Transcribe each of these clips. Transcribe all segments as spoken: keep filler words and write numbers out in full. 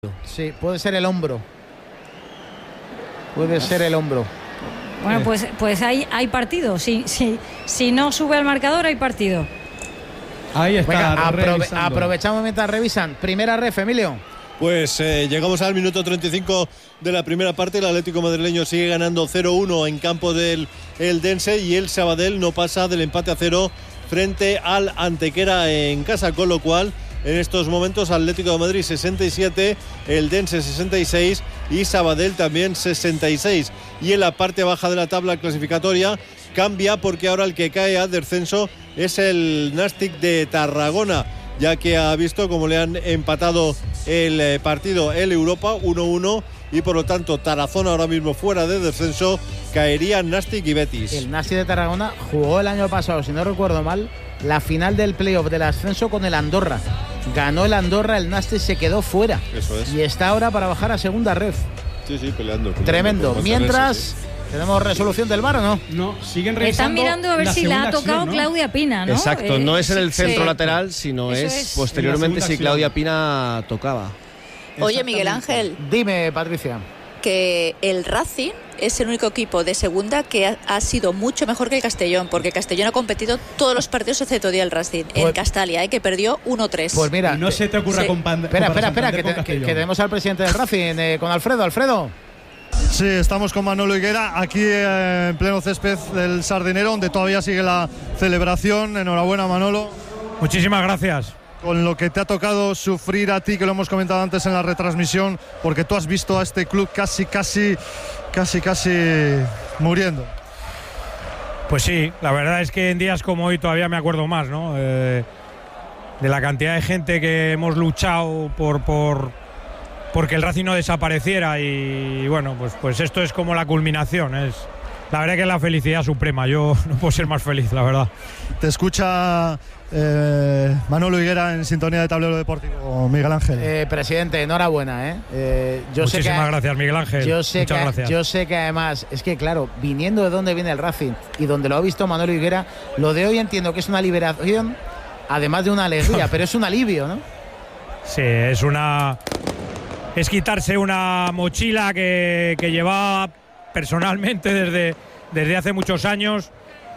Sí, puede ser el hombro. Puede ser el hombro. Bueno, pues, pues hay, hay partido. Si, si, si no sube al marcador, hay partido. Ahí está. Venga, aprove aprovechamos mientras revisan. Primera ref, Emilio. Pues eh, llegamos al minuto treinta y cinco de la primera parte. El Atlético madrileño sigue ganando cero uno en campo del Eldense y el Sabadell no pasa del empate a cero frente al Antequera en casa, con lo cual en estos momentos Atlético de Madrid sesenta y siete, Eldense sesenta y seis y Sabadell también sesenta y seis. Y en la parte baja de la tabla clasificatoria cambia porque ahora el que cae al descenso es el Nàstic de Tarragona, ya que ha visto cómo le han empatado el partido el Europa uno uno y por lo tanto Tarazona ahora mismo fuera de descenso, caerían Nàstic y Betis. El Nàstic de Tarragona jugó el año pasado, si no recuerdo mal, la final del playoff del ascenso con el Andorra. Ganó el Andorra, el Nàstic se quedó fuera. Eso es. Y está ahora para bajar a segunda ref. Sí, sí, peleando. peleando Tremendo. Mientras, sí, sí. ¿Tenemos resolución del V A R o no? No, siguen revisando. Están mirando a ver si la ha tocado acción, ¿no? Claudia Pina, ¿no? Exacto, no es en el centro sí. lateral, sino es, es posteriormente si Claudia Pina tocaba. Oye, Miguel Ángel. Dime, Patricia. Que el Racing es el único equipo de segunda que ha, ha sido mucho mejor que el Castellón, porque Castellón ha competido todos los partidos excepto día el Racing. Pues, en Castalia, ¿eh? Que perdió uno tres. Pues mira, y no se te ocurra sí. con Pan, Espera, espera, espera, que, te, que, que tenemos al presidente del Racing, eh, con Alfredo. Alfredo. Sí, estamos con Manolo Higuera aquí eh, en pleno césped del Sardinero, donde todavía sigue la celebración. Enhorabuena, Manolo. Muchísimas gracias. Con lo que te ha tocado sufrir a ti, que lo hemos comentado antes en la retransmisión, porque tú has visto a este club casi, casi, casi, casi muriendo. Pues sí, la verdad es que en días como hoy todavía me acuerdo más, ¿no? Eh, de la cantidad de gente que hemos luchado por, por porque el Racing no desapareciera y, y bueno, pues, pues esto es como la culminación, es la verdad que es la felicidad suprema. Yo no puedo ser más feliz, la verdad. Te escucha eh, Manolo Higuera en sintonía de Tablero Deportivo. Miguel Ángel. Eh, presidente, enhorabuena, ¿eh? eh yo Muchísimas sé que, gracias, Miguel Ángel. Yo sé, Muchas que, gracias. yo sé que además, es que claro, viniendo de donde viene el Racing y donde lo ha visto Manolo Higuera, lo de hoy entiendo que es una liberación, además de una alegría, pero es un alivio, ¿no? Sí, es una... es quitarse una mochila que, que llevaba personalmente desde, desde hace muchos años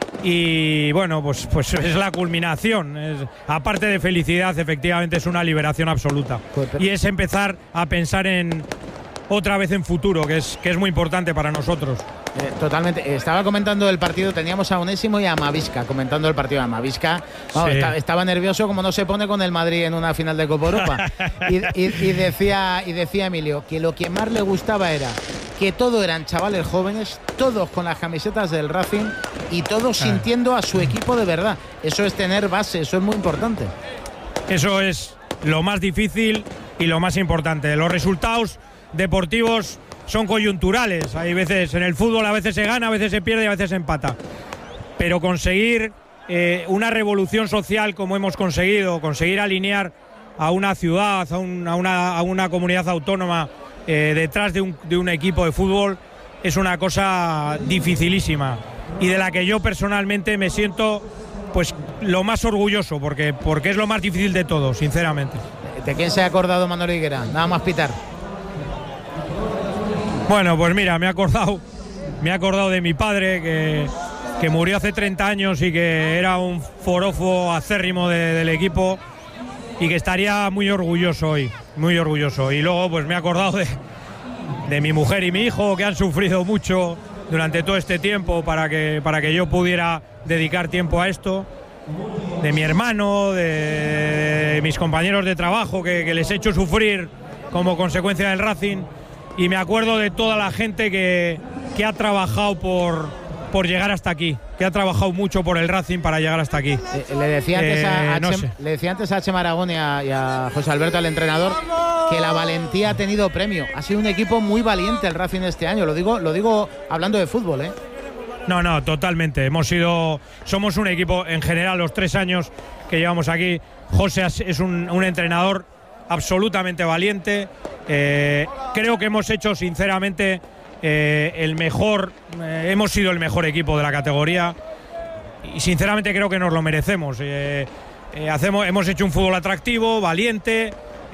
y bueno, pues, pues es la culminación. Es, aparte de felicidad, efectivamente es una liberación absoluta. Pues, pero... Y es empezar a pensar en otra vez en futuro, que es, que es muy importante para nosotros. Eh, totalmente. Estaba comentando el partido, teníamos a Onésimo y a Mavisca comentando el partido. A Mavisca vamos, sí. está, estaba nervioso como no se pone con el Madrid en una final de Copa Europa. y, y, y, decía, y decía Emilio que lo que más le gustaba era que todos eran chavales jóvenes, todos con las camisetas del Racing y todos ah. sintiendo a su equipo de verdad. Eso es tener base, eso es muy importante. Eso es lo más difícil y lo más importante. Los resultados deportivos son coyunturales. Hay veces en el fútbol, a veces se gana, a veces se pierde y a veces se empata. Pero conseguir eh, una revolución social como hemos conseguido, conseguir alinear a una ciudad, a, un, a, una, a una comunidad autónoma eh, detrás de un, de un equipo de fútbol, es una cosa dificilísima y de la que yo personalmente me siento pues lo más orgulloso, porque, porque es lo más difícil de todo, sinceramente. ¿De quién se ha acordado Manolo Higuera? Nada más pitar. Bueno, pues mira, me he acordado, me he acordado de mi padre que, que murió hace treinta años y que era un forofo acérrimo de, del equipo y que estaría muy orgulloso hoy, muy orgulloso. Y luego pues me he acordado de, de mi mujer y mi hijo, que han sufrido mucho durante todo este tiempo para que, para que yo pudiera dedicar tiempo a esto, de mi hermano, de, de mis compañeros de trabajo que, que les he hecho sufrir como consecuencia del Racing. Y me acuerdo de toda la gente que, que ha trabajado por, por llegar hasta aquí, que ha trabajado mucho por el Racing para llegar hasta aquí. Eh, le, decía antes a, a eh, no H, sé. le decía antes a Chema Aragón y a, y a José Alberto, el entrenador, que la valentía ha tenido premio. Ha sido un equipo muy valiente el Racing este año. Lo digo, lo digo hablando de fútbol, ¿eh? No, no, totalmente. Hemos sido, somos un equipo, en general, los tres años que llevamos aquí. José es un, un entrenador absolutamente valiente. Eh, creo que hemos hecho sinceramente eh, el mejor, eh, hemos sido el mejor equipo de la categoría y sinceramente creo que nos lo merecemos. Eh, eh, hacemos, hemos hecho un fútbol atractivo, valiente,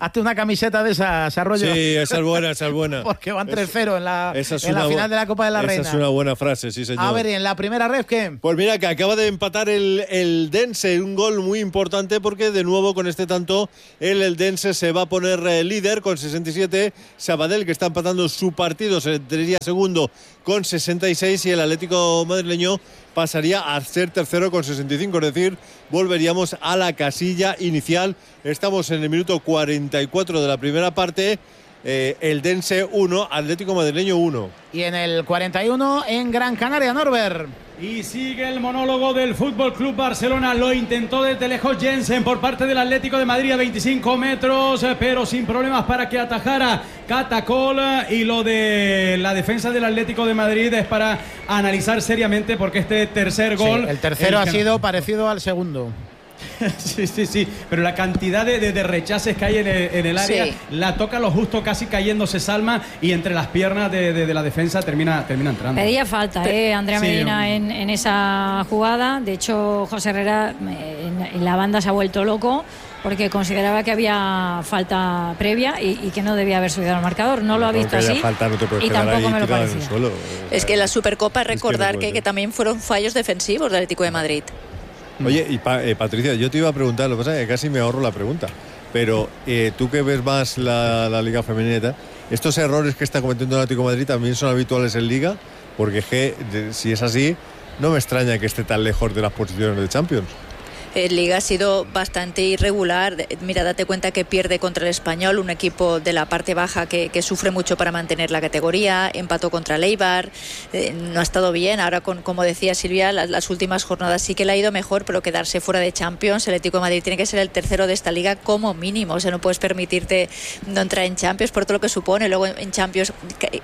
hazte una camiseta de esas, Arroyo. Sí, esa es buena, esa es buena. Porque van tres cero en la, es en la una, final de la Copa de la esa Reina. Esa es una buena frase, sí, señor. A ver, ¿y en la primera ref qué? Pues mira, que acaba de empatar el, el Dense, un gol muy importante porque de nuevo con este tanto el, el Dense se va a poner eh, líder con sesenta y siete, Sabadell, que está empatando su partido, sería segundo con sesenta y seis, y el Atlético madrileño pasaría a ser tercero con sesenta y cinco, es decir, volveríamos a la casilla inicial. Estamos en el minuto cuarenta y cuatro de la primera parte, eh, el Dense uno, Atlético madrileño uno. Y en el cuarenta y uno en Gran Canaria, Norbert. Y sigue el monólogo del Fútbol Club Barcelona. Lo intentó desde lejos Jensen por parte del Atlético de Madrid a veinticinco metros, pero sin problemas para que atajara Catacol. Y lo de la defensa del Atlético de Madrid es para analizar seriamente, porque este tercer gol. Sí, el tercero el ha sido parecido al segundo. Sí, sí, sí, pero la cantidad de, de, de rechaces que hay en el, en el área, sí. La toca lo justo, casi cayéndose Salma, y entre las piernas de, de, de la defensa termina, termina entrando. Pedía falta, eh, Andrea sí, Medina en, en esa jugada. De hecho, José Herrera en, en la banda se ha vuelto loco porque consideraba que había falta previa y, y que no debía haber subido al marcador. No lo ha visto así, falta, no te puedes y tampoco me lo parecía. Suelo. Es que la Supercopa, recordar es que, no que, que también fueron fallos defensivos del Atlético de Madrid. Oye, y pa, eh, Patricia, yo te iba a preguntar, lo que pasa es que casi me ahorro la pregunta, pero eh, tú que ves más la, la Liga Femenina, estos errores que está cometiendo el Atlético de Madrid también son habituales en Liga, porque que, de, si es así, no me extraña que esté tan lejos de las posiciones de Champions. En Liga ha sido bastante irregular. Mira, date cuenta que pierde contra el Español, un equipo de la parte baja que, que sufre mucho para mantener la categoría. Empató contra el Eibar, eh, no ha estado bien. Ahora, con, como decía Silvia, las, las últimas jornadas sí que le ha ido mejor, pero quedarse fuera de Champions, el Atlético de Madrid tiene que ser el tercero de esta Liga como mínimo. O sea, no puedes permitirte no entrar en Champions por todo lo que supone. Luego en Champions,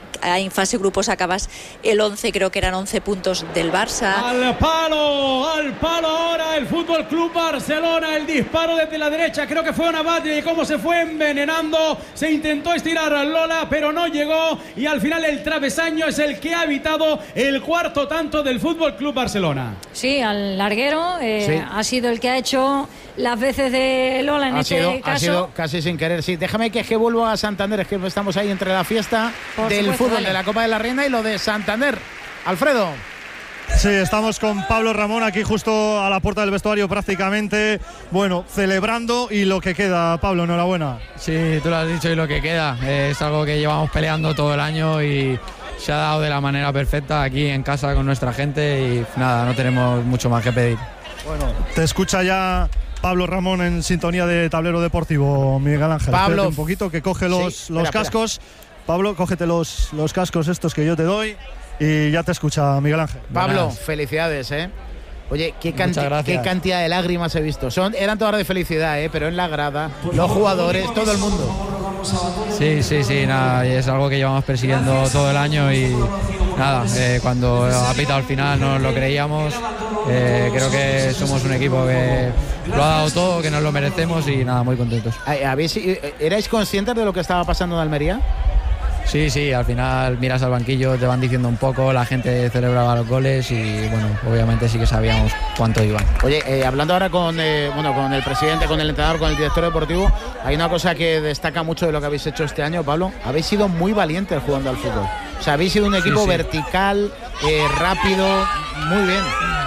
en fase grupos acabas el once, creo que eran once puntos del Barça. Al palo, al palo ahora el Fútbol Club Barcelona, el disparo desde la derecha, creo que fue una batalla y cómo se fue envenenando, se intentó estirar a Lola pero no llegó, y al final el travesaño es el que ha evitado el cuarto tanto del Fútbol Club Barcelona. Sí, al larguero, eh, sí. Ha sido el que ha hecho las veces de Lola en ha este sido, caso. Ha sido casi sin querer, sí. Déjame que, que vuelvo a Santander, es que estamos ahí entre la fiesta Por del supuesto, fútbol, vale. de la Copa de la Reina y lo de Santander. Alfredo. Sí, estamos con Pablo Ramón aquí justo a la puerta del vestuario prácticamente, bueno, celebrando y lo que queda. Pablo, enhorabuena. Sí, tú lo has dicho, y lo que queda. Eh, es algo que llevamos peleando todo el año y se ha dado de la manera perfecta aquí en casa con nuestra gente y nada, no tenemos mucho más que pedir. Bueno, te escucha ya Pablo Ramón en sintonía de Tablero Deportivo, Miguel Ángel. Pablo, espérate un poquito que coge los, sí, los espera, cascos. Espera. Pablo, cógete los, los cascos estos que yo te doy. Y ya te escucha Miguel Ángel. Pablo, Buenas. Felicidades, ¿eh? Oye, ¿qué, canti Muchas gracias. qué cantidad de lágrimas he visto. Son, eran todas de felicidad, ¿eh? Pero en la grada, los jugadores, todo el mundo. Sí, sí, sí, nada, y es algo que llevamos persiguiendo todo el año y nada, eh, cuando ha pitado al final no lo creíamos. Eh, creo que somos un equipo que lo ha dado todo, que nos lo merecemos y nada, muy contentos. ¿Habéis, ¿Erais conscientes de lo que estaba pasando en Almería? Sí, sí, al final miras al banquillo, te van diciendo un poco, la gente celebraba los goles y bueno, obviamente sí que sabíamos cuánto iban. Oye, eh, hablando ahora con, eh, bueno, con el presidente, con el entrenador, con el director deportivo, hay una cosa que destaca mucho de lo que habéis hecho este año, Pablo. Habéis sido muy valientes jugando al fútbol. O sea, habéis sido un equipo sí, sí. vertical, eh, rápido, muy bien.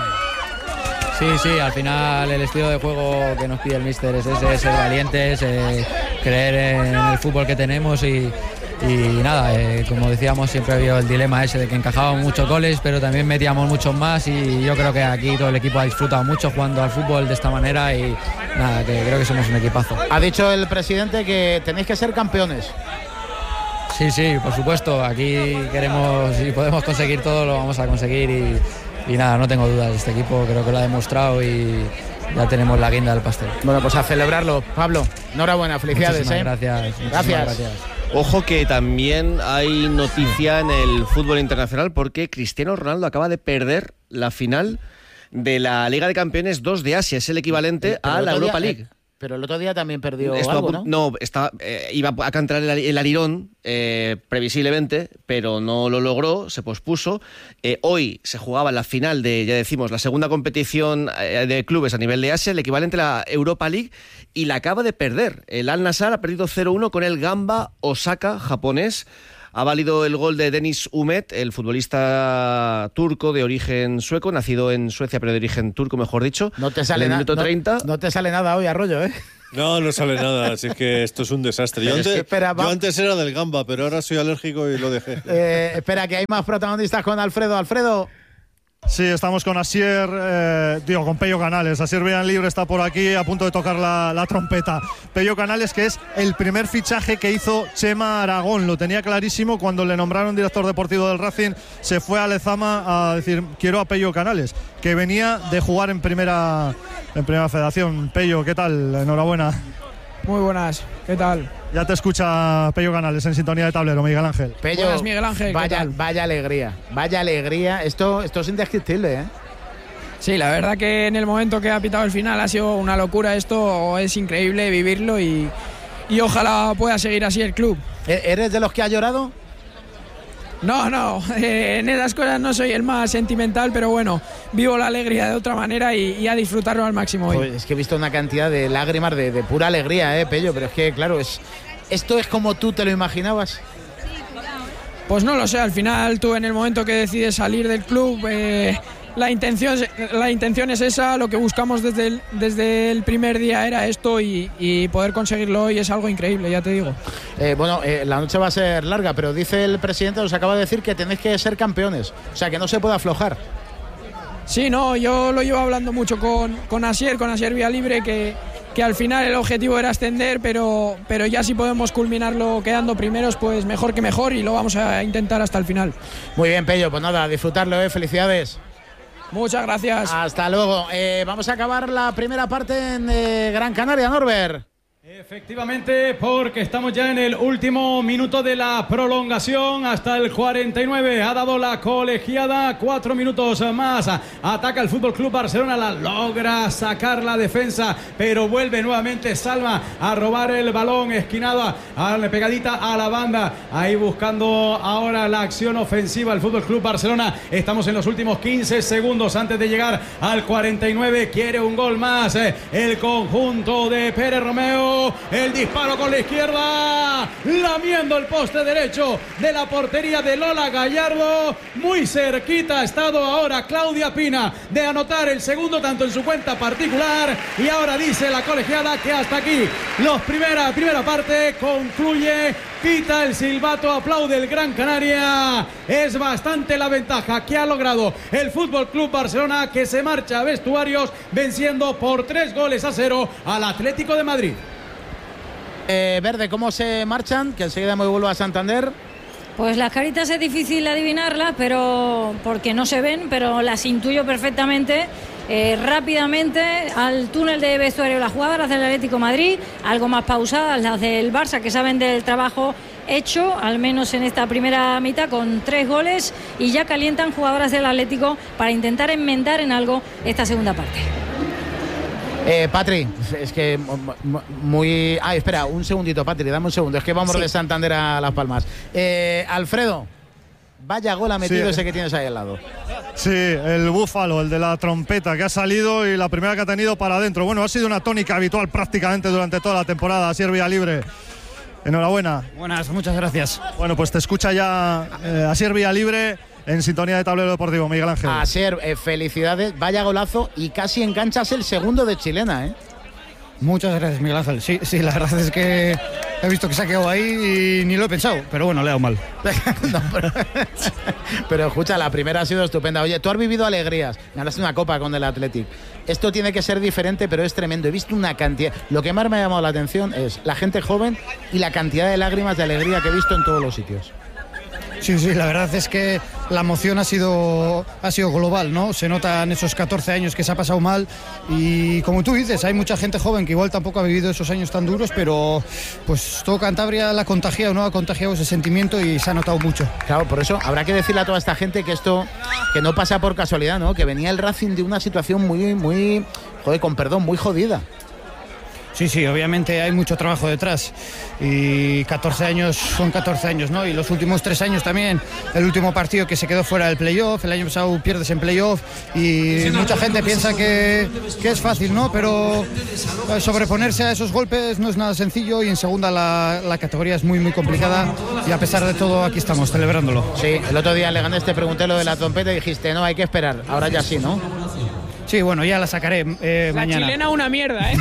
Sí, sí, al final el estilo de juego que nos pide el míster es ese, ser valientes, eh, creer en el fútbol que tenemos y, y nada, eh, como decíamos, siempre había el dilema ese de que encajábamos muchos goles, pero también metíamos muchos más y yo creo que aquí todo el equipo ha disfrutado mucho jugando al fútbol de esta manera y nada, que creo que somos un equipazo. Ha dicho el presidente que tenéis que ser campeones. Sí, sí, por supuesto, aquí queremos, si podemos conseguir todo, lo vamos a conseguir y... Y nada, no tengo dudas, este equipo creo que lo ha demostrado y ya tenemos la guinda del pastel. Bueno, pues a celebrarlo. Pablo, enhorabuena, felicidades. Muchísimas ¿eh? gracias. Muchísimas Gracias. gracias. Ojo que también hay noticia en el fútbol internacional porque Cristiano Ronaldo acaba de perder la final de la Liga de Campeones dos de Asia. Es el equivalente Pero a la otro Europa día, League. eh, Pero el otro día también perdió Esto, algo, ¿no? No, está, eh, iba a cantar el, el alirón eh, previsiblemente, pero no lo logró, se pospuso. Eh, hoy se jugaba la final de, ya decimos, la segunda competición eh, de clubes a nivel de Asia, el equivalente a la Europa League, y la acaba de perder. El Al-Nassr ha perdido cero uno con el Gamba Osaka japonés. Ha valido el gol de Deniz Umet, el futbolista turco de origen sueco, nacido en Suecia pero de origen turco, mejor dicho. No te sale, en el na- minuto no- treinta. no te sale nada hoy, Arroyo, ¿eh? No, no sale nada, así que esto es un desastre. Yo Pero es antes, que espera, va- yo antes era del Gamba, pero ahora soy alérgico y lo dejé. Eh, espera, que hay más protagonistas con Alfredo. Alfredo. Sí, estamos con Asier, eh, digo, con Pello Canales. Asier Vilalibre está por aquí a punto de tocar la, la trompeta. Pello Canales, que es el primer fichaje que hizo Chema Aragón. Lo tenía clarísimo cuando le nombraron director deportivo del Racing. Se fue a Lezama a decir, quiero a Pello Canales, que venía de jugar en primera, en primera federación. Pello, ¿qué tal? Enhorabuena. Muy buenas, ¿qué tal? Ya te escucha Pello Canales en sintonía de tablero, Miguel Ángel. Pello, Buenas, Miguel Ángel, ¿qué vaya, tal? vaya alegría, vaya alegría. Esto, esto es indescriptible, ¿eh? Sí, la verdad que en el momento que ha pitado el final ha sido una locura esto, es increíble vivirlo y, y ojalá pueda seguir así el club. ¿Eres de los que ha llorado? No, no, eh, en esas cosas no soy el más sentimental, pero bueno, vivo la alegría de otra manera y, y a disfrutarlo al máximo hoy. Pues es que he visto una cantidad de lágrimas de, de pura alegría, ¿eh, Pello? Pero es que, claro, es, esto es como tú te lo imaginabas. Pues no lo sé, al final tú en el momento que decides salir del club, eh, la intención, la intención es esa, lo que buscamos desde el, desde el primer día era esto y, y poder conseguirlo hoy es algo increíble, ya te digo. Eh, bueno, eh, la noche va a ser larga, pero dice el presidente, os acaba de decir que tenéis que ser campeones, o sea, que no se puede aflojar. Sí, no, yo lo llevo hablando mucho con, con Asier, con Asier Vilalibre, que, que al final el objetivo era ascender, pero, pero ya si podemos culminarlo quedando primeros, pues mejor que mejor y lo vamos a intentar hasta el final. Muy bien, Pello, pues nada, a disfrutarlo, ¿eh? Felicidades. Muchas gracias. Hasta luego. Eh, vamos a acabar la primera parte en eh, Gran Canaria, Norbert. Efectivamente, porque estamos ya en el último minuto de la prolongación, hasta el cuarenta y nueve ha dado la colegiada, cuatro minutos más, ataca el Fútbol Club Barcelona, la logra sacar la defensa, pero vuelve nuevamente Salma a robar el balón, esquinada, a la pegadita a la banda, ahí buscando ahora la acción ofensiva el Fútbol Club Barcelona. Estamos en los últimos quince segundos antes de llegar al cuarenta y nueve, quiere un gol más el conjunto de Pérez Romeo. El disparo con la izquierda, lamiendo el poste derecho de la portería de Lola Gallardo. Muy cerquita ha estado ahora Claudia Pina de anotar el segundo tanto en su cuenta particular. Y ahora dice la colegiada que hasta aquí los primera, primera parte concluye. Pita el silbato, aplaude el Gran Canaria. Es bastante la ventaja que ha logrado el Fútbol Club Barcelona, que se marcha a vestuarios venciendo por tres goles a cero al Atlético de Madrid. Eh, Verde, ¿cómo se marchan? Que enseguida me vuelvo a Santander. Pues las caritas es difícil adivinarlas, pero porque no se ven, pero las intuyo perfectamente. Eh, rápidamente al túnel de vestuario las jugadoras del Atlético de Madrid, algo más pausadas las del Barça, que saben del trabajo hecho, al menos en esta primera mitad, con tres goles, y ya calientan jugadoras del Atlético para intentar enmendar en algo esta segunda parte. Eh, Patri, es que muy... Ah, espera, un segundito, Patri, dame un segundo. Es que vamos Sí. de Santander a Las Palmas. Eh, Alfredo, vaya gol ha metido Sí. ese que tienes ahí al lado. Sí, el búfalo, el de la trompeta, que ha salido y la primera que ha tenido para adentro. Bueno, ha sido una tónica habitual prácticamente durante toda la temporada. Asier Vilalibre, enhorabuena. Buenas, muchas gracias. Bueno, pues te escucha ya eh, Asier Vilalibre en sintonía de Tablero Deportivo, Miguel Ángel. Asier, eh, felicidades, vaya golazo y casi enganchas el segundo de chilena, ¿eh? Muchas gracias, Miguel Ángel. Sí, sí, la verdad es que he visto que se ha quedado ahí y ni lo he pensado, pero bueno, le he dado mal. No, pero, pero escucha, la primera ha sido estupenda. Oye, tú has vivido alegrías, ganaste una copa con el Athletic. Esto tiene que ser diferente, pero es tremendo. He visto una cantidad. Lo que más me ha llamado la atención es la gente joven y la cantidad de lágrimas de alegría que he visto en todos los sitios. Sí, sí, la verdad es que la emoción ha sido, ha sido global, ¿no? Se nota en esos catorce años que se ha pasado mal y como tú dices, hay mucha gente joven que igual tampoco ha vivido esos años tan duros, pero pues todo Cantabria la ha contagiado, ¿no? Ha contagiado ese sentimiento y se ha notado mucho. Claro, por eso habrá que decirle a toda esta gente que esto, que no pasa por casualidad, ¿no? Que venía el Racing de una situación muy, muy, joder, con perdón, muy jodida. Sí, sí, obviamente hay mucho trabajo detrás y catorce años son catorce años, ¿no? Y los últimos tres años también, el último partido que se quedó fuera del playoff, el año pasado pierdes en playoff y mucha gente piensa que, que es fácil, ¿no? Pero sobreponerse a esos golpes no es nada sencillo y en segunda la, la categoría es muy, muy complicada y a pesar de todo aquí estamos celebrándolo. Sí, el otro día en Leganés te pregunté lo de la trompeta y dijiste, no, hay que esperar, ahora ya sí, ¿no? Sí, bueno, ya la sacaré eh, la mañana. La chilena una mierda, ¿eh?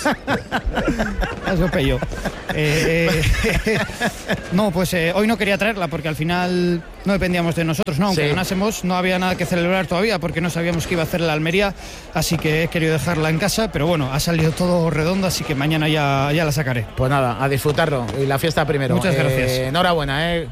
Eso pello. Eh, eh, no, pues eh, hoy no quería traerla porque al final no dependíamos de nosotros, ¿no? Aunque sí. ganásemos, no había nada que celebrar todavía porque no sabíamos qué iba a hacer la Almería, así que he querido dejarla en casa, pero bueno, ha salido todo redondo, así que mañana ya, ya la sacaré. Pues nada, a disfrutarlo y la fiesta primero. Muchas eh, gracias. Enhorabuena, ¿eh?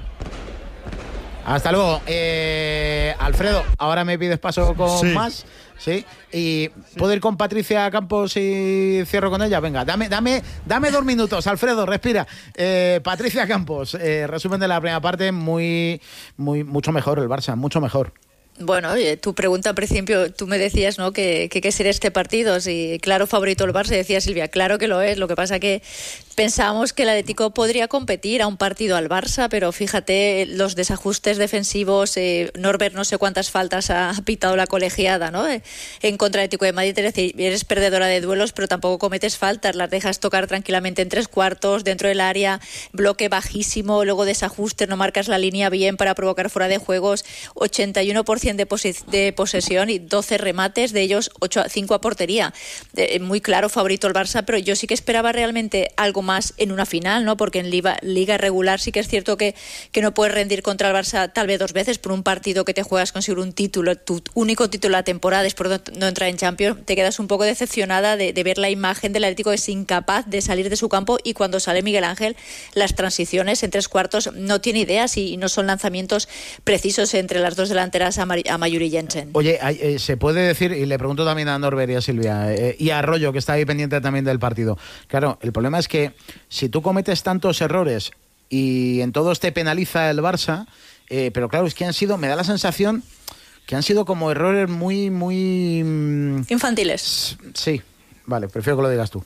Hasta luego. Eh, Alfredo, ahora me pides paso con sí. más. Sí, y puedo ir con Patricia Campos y cierro con ella. Venga, dame, dame, dame dos minutos, Alfredo, respira. Eh, Patricia Campos, eh, resumen de la primera parte, muy, muy, mucho mejor el Barça, mucho mejor. Bueno, oye, tu pregunta al principio, tú me decías, ¿no?, que qué será este partido. Si claro favorito el Barça, decía Silvia, claro que lo es. Lo que pasa que pensábamos que el Atlético podría competir a un partido al Barça, pero fíjate los desajustes defensivos. Eh, Norbert no sé cuántas faltas ha pitado la colegiada, ¿no?, eh, en contra del Atlético de Madrid. Es decir, eres perdedora de duelos, pero tampoco cometes faltas, las dejas tocar tranquilamente en tres cuartos, dentro del área, bloque bajísimo, luego desajustes, no marcas la línea bien para provocar fuera de juegos, ochenta y uno por ciento de, pos- de posesión y doce remates, de ellos ocho, cinco a portería. De, muy claro favorito el Barça, pero yo sí que esperaba realmente algo más en una final, ¿no? Porque en liga, liga regular sí que es cierto que, que no puedes rendir contra el Barça tal vez dos veces por un partido que te juegas conseguir un título, tu único título de la temporada, después de no entrar en Champions. Te quedas un poco decepcionada de, de ver la imagen del Atlético, que es incapaz de salir de su campo, y cuando sale Miguel Ángel, las transiciones en tres cuartos no tiene ideas y no son lanzamientos precisos entre las dos delanteras a, Mar- a Mayur y Jensen. Oye, eh, se puede decir, y le pregunto también a Norbert y a Silvia, eh, y a Arroyo, que está ahí pendiente también del partido. Claro, el problema es que si tú cometes tantos errores y en todos te penaliza el Barça, eh, pero claro, es que han sido, me da la sensación que han sido como errores muy, muy... infantiles. Sí, vale, prefiero que lo digas tú.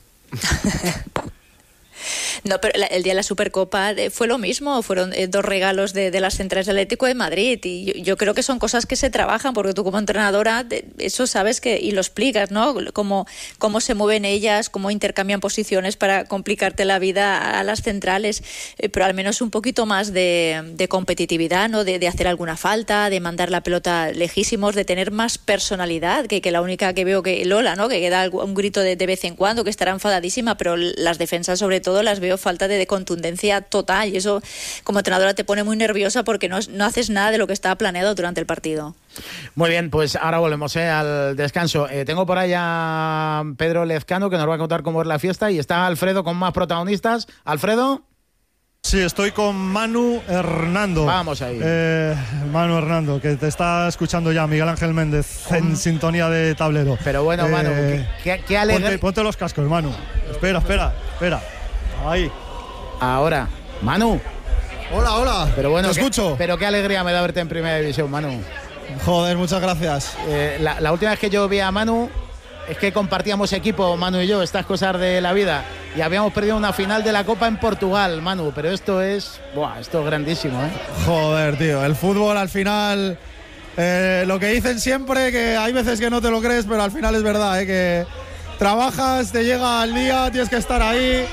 No, pero la, el día de la Supercopa eh, fue lo mismo, fueron eh, dos regalos de, de las centrales del Atlético de Madrid, y yo, yo creo que son cosas que se trabajan, porque tú como entrenadora de, eso sabes que, y lo explicas, ¿no? Cómo, cómo se mueven ellas, cómo intercambian posiciones para complicarte la vida a las centrales, eh, pero al menos un poquito más de, de competitividad, ¿no? De, de hacer alguna falta, de mandar la pelota lejísimos, de tener más personalidad, que, que la única que veo que Lola, ¿no? Que da un grito de, de vez en cuando, que estará enfadadísima, pero las defensas sobre todo las veo falta de, de contundencia total, y eso como entrenadora te pone muy nerviosa porque no, no haces nada de lo que estaba planeado durante el partido. Muy bien, pues ahora volvemos eh, al descanso. Eh, tengo por ahí a Pedro Lezcano, que nos va a contar cómo es la fiesta, y está Alfredo con más protagonistas. Alfredo. Sí, estoy con Manu Hernando. Vamos ahí. Eh, Manu Hernando, que te está escuchando ya Miguel Ángel Méndez en ¿Cómo? Sintonía de tablero. Pero bueno, eh, Manu, qué, qué alegre. Ponte, ponte los cascos, Manu. Espera, espera, espera. Ahí. Ahora, Manu. Hola, hola. Pero bueno, te qué, escucho. Pero qué alegría me da verte en Primera División, Manu. Joder, muchas gracias. Eh, la, la última vez que yo vi a Manu es que compartíamos equipo, Manu y yo, estas cosas de la vida, y habíamos perdido una final de la Copa en Portugal, Manu, pero esto es, buah, esto es grandísimo, ¿eh? Joder, tío, el fútbol al final, eh, lo que dicen siempre, que hay veces que no te lo crees, pero al final es verdad, ¿eh? Que trabajas, te llega el día, tienes que estar ahí